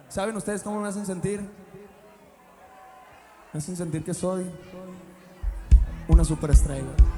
¿Saben ustedes cómo me hacen sentir? Me hacen sentir que soy una superestrella.